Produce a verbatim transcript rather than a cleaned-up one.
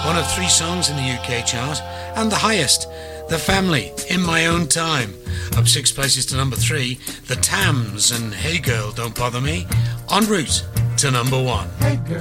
one of three songs in the U K chart, and the highest, The Family, In My Own Time. Up six places to number three, The Tams and Hey Girl, Don't Bother Me, en route to number one.